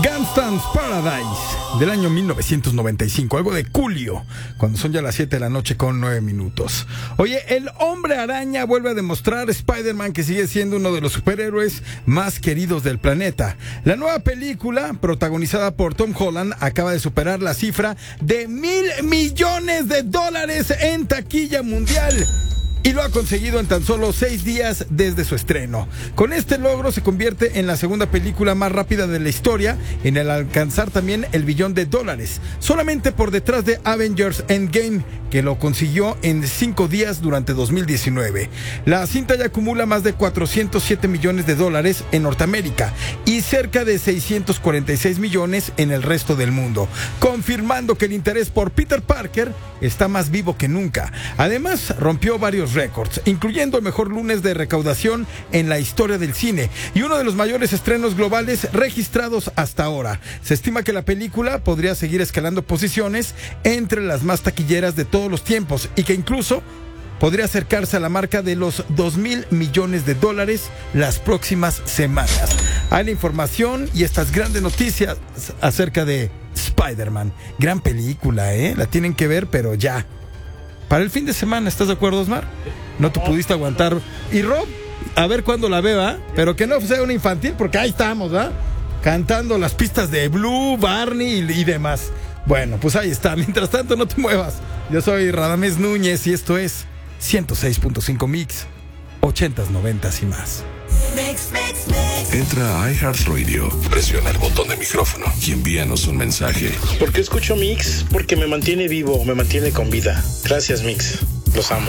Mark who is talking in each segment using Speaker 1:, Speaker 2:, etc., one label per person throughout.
Speaker 1: Gangsta's Paradise del año 1995, algo de Coolio, cuando son ya las 7 de la noche con 9 minutos. Oye, el Hombre Araña vuelve a demostrar Spider-Man que sigue siendo uno de los superhéroes más queridos del planeta. La nueva película, protagonizada por Tom Holland, acaba de superar la cifra de $1,000 millones en taquilla mundial. Y lo ha conseguido en tan solo 6 días desde su estreno. Con este logro se convierte en la segunda película más rápida de la historia en el alcanzar también el $1 billón, solamente por detrás de Avengers Endgame, que lo consiguió en 5 días durante 2019. La cinta ya acumula más de $407 millones en Norteamérica y cerca de 646 millones en el resto del mundo, confirmando que el interés por Peter Parker está más vivo que nunca. Además, rompió varios récords, incluyendo el mejor lunes de recaudación en la historia del cine y uno de los mayores estrenos globales registrados hasta ahora. Se estima que la película podría seguir escalando posiciones entre las más taquilleras de todos los tiempos y que incluso podría acercarse a la marca de los $2,000 millones las próximas semanas. Hay la información y estas grandes noticias acerca de Spider-Man. Gran película, la tienen que ver, pero ya. Para el fin de semana, ¿estás de acuerdo, Osmar? No te pudiste aguantar. Y Rob, a ver cuándo la ve, ¿va? Pero que no sea una infantil, porque ahí estamos, ¿va? Cantando las pistas de Blue, Barney y demás. Bueno, pues ahí está. Mientras tanto, no te muevas. Yo soy Radamés Núñez y esto es 106.5 Mix, 80s, 90s y más.
Speaker 2: Entra a iHeartRadio, presiona el botón de micrófono y envíanos un mensaje.
Speaker 3: ¿Por qué escucho Mix? Porque me mantiene vivo, me mantiene con vida. Gracias, Mix. Los amo.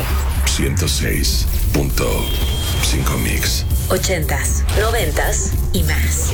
Speaker 2: 106.5 Mix.
Speaker 4: 80s, 90s y más.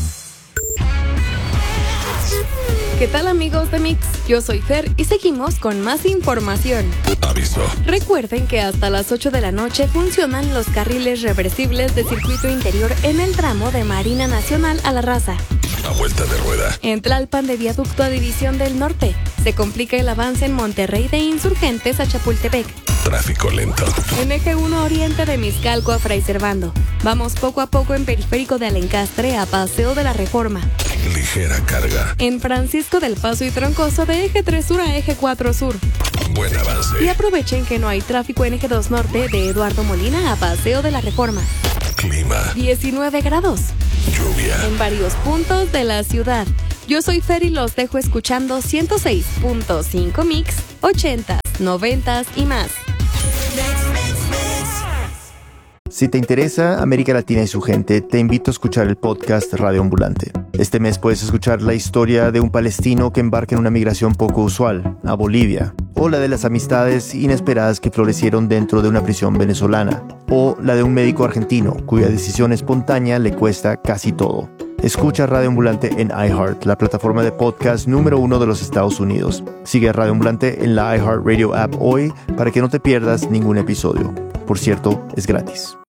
Speaker 5: ¿Qué tal, amigos de Mix? Yo soy Fer y seguimos con más información.
Speaker 2: Aviso.
Speaker 5: Recuerden que hasta las 8 de la noche funcionan los carriles reversibles de circuito interior en el tramo de Marina Nacional a La Raza.
Speaker 2: A vuelta de rueda.
Speaker 5: En Tlalpan de Viaducto a División del Norte. Se complica el avance en Monterrey de Insurgentes a Chapultepec.
Speaker 2: Tráfico lento.
Speaker 5: En Eje 1 Oriente de Mixcalco a Fray Servando. Vamos poco a poco en Periférico de Alencastre a Paseo de la Reforma.
Speaker 2: Ligera carga.
Speaker 5: En Francisco del Paso y Troncoso de Eje 3 Sur a Eje 4 Sur.
Speaker 2: Buen avance.
Speaker 5: Y aprovechen que no hay tráfico en Eje 2 Norte de Eduardo Molina a Paseo de la Reforma.
Speaker 2: Clima.
Speaker 5: 19 grados.
Speaker 2: Lluvia.
Speaker 5: En varios puntos de la ciudad. Yo soy Fer y los dejo escuchando 106.5 Mix, 80s, 90s y más.
Speaker 6: Si te interesa América Latina y su gente, te invito a escuchar el podcast Radio Ambulante. Este mes puedes escuchar la historia de un palestino que embarca en una migración poco usual, a Bolivia, o la de las amistades inesperadas que florecieron dentro de una prisión venezolana, o la de un médico argentino cuya decisión espontánea le cuesta casi todo. Escucha Radio Ambulante en iHeart, la plataforma de podcast número 1 de los Estados Unidos. Sigue a Radio Ambulante en la iHeartRadio app hoy para que no te pierdas ningún episodio. Por cierto, es gratis.